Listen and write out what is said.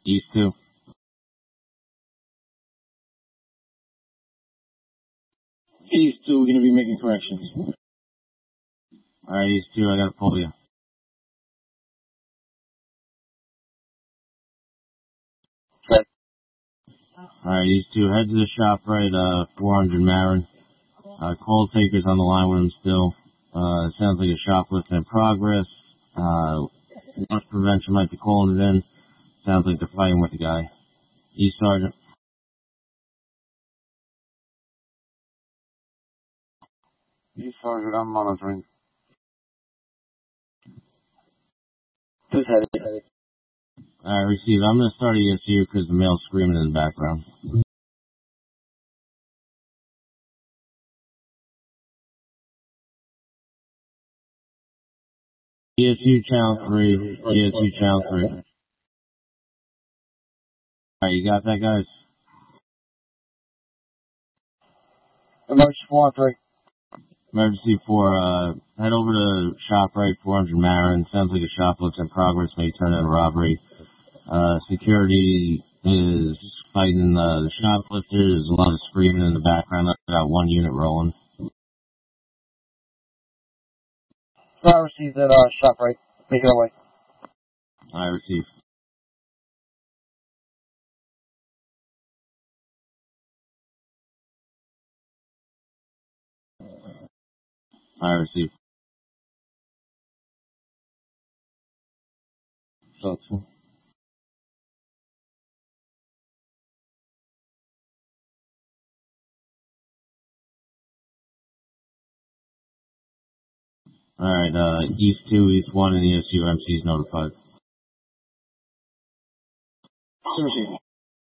East 2. East 2, we're going to be making corrections. Alright, East 2, I gotta pull you. Okay. Alright, East 2, head to the shop right, 400 Marin. Call taker's on the line with him still. Sounds like a shoplift in progress. Loss prevention might be calling it in. Sounds like they're fighting with the guy. East Sergeant. East Sergeant, I'm monitoring. Who's headed? Alright, receive. I'm gonna start ESU because the male's screaming in the background. ESU channel 3. ESU channel 3. Alright, you got that, guys? Emergency 413. Emergency 4, head over to shop right, 400 Marin. Sounds like a shoplift's in progress, may turn into robbery. Security is fighting the shoplifter. There's a lot of screaming in the background. I got one unit rolling. I received that shop right. Make it away. I receive. I receive. So. Alright, East 2, East 1, and ESU MC's notified. Received.